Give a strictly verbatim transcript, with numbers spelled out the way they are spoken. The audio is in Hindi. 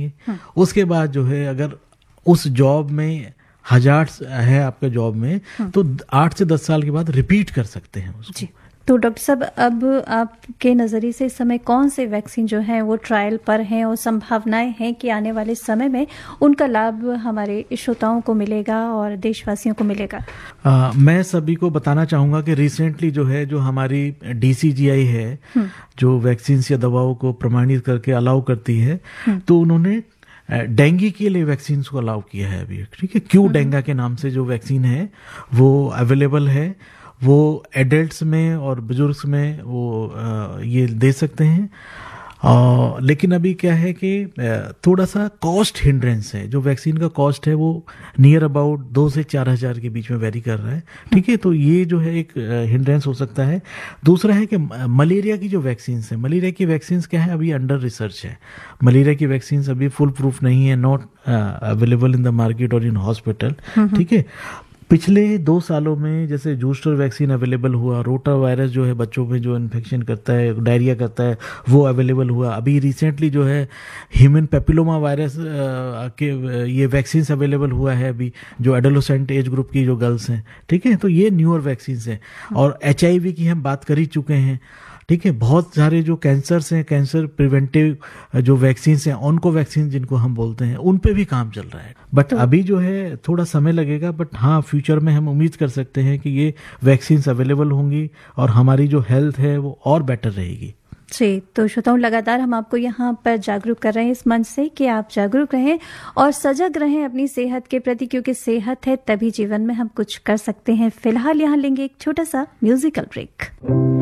करेंगे। उसके बाद जो है अगर उस जॉब में हजार है आपके जॉब में, तो आठ से दस साल के बाद रिपीट कर सकते हैं उसको। जी। तो डॉक्टर साहब, अब आपके नज़रिए से इस समय कौन से वैक्सीन जो हैं वो ट्रायल पर हैं और संभावनाएं हैं कि आने वाले समय में उनका लाभ हमारे श्रोताओं को मिलेगा और देशवासियों को मिलेगा? आ, मैं सभी को बताना चाहूँगा कि रिसेंटली जो है जो हमारी डी सी जी आई है जो वैक्सीन या दवाओं को प्रमाणित करके अलाउ करती है, तो उन्होंने डेंगू के लिए वैक्सीन को अलाउ किया है अभी। ठीक है, क्यू डेंगा के नाम से जो वैक्सीन है वो अवेलेबल है। वो एडल्ट्स में और बुजुर्ग में वो आ, ये दे सकते हैं। आ, लेकिन अभी क्या है कि थोड़ा सा कॉस्ट हिंड्रेंस है। जो वैक्सीन का कॉस्ट है वो नियर अबाउट दो से चार हजार के बीच में वेरी कर रहा है। ठीक है, तो ये जो है एक हिंड्रेंस हो सकता है। दूसरा है कि मलेरिया की जो वैक्सीन है, मलेरिया की वैक्सीन क्या है अभी अंडर रिसर्च है। मलेरिया की वैक्सीन अभी फुल प्रूफ नहीं है, not available in the market और इन हॉस्पिटल। ठीक है, पिछले दो सालों में जैसे बूस्टर वैक्सीन अवेलेबल हुआ, रोटा वायरस जो है बच्चों में जो इन्फेक्शन करता है, डायरिया करता है, वो अवेलेबल हुआ। अभी रिसेंटली जो है ह्यूमन पेपिलोमा वायरस के ये वैक्सीन अवेलेबल हुआ है अभी, जो एडोलेसेंट एज ग्रुप की जो गर्ल्स हैं। ठीक है, तो ये न्यूअर वैक्सीन हैं। और एच आई वी की हम बात कर ही चुके हैं। ठीक है, बहुत सारे जो कैंसर्स हैं, कैंसर प्रिवेंटिव जो वैक्सीन हैं, ऑनको वैक्सीन जिनको हम बोलते हैं, उन पे भी काम चल रहा है। बट तो अभी जो है थोड़ा समय लगेगा, बट हाँ फ्यूचर में हम उम्मीद कर सकते हैं कि ये वैक्सीन अवेलेबल होंगी और हमारी जो हेल्थ है वो और बेटर रहेगी। जी, तो श्रोताओं, लगातार हम आपको यहाँ पर जागरूक कर रहे हैं इस मंच से कि आप जागरूक रहें और सजग रहें अपनी सेहत के प्रति, क्योंकि सेहत है तभी जीवन में हम कुछ कर सकते हैं। फिलहाल यहाँ लेंगे एक छोटा सा म्यूजिकल ब्रेक।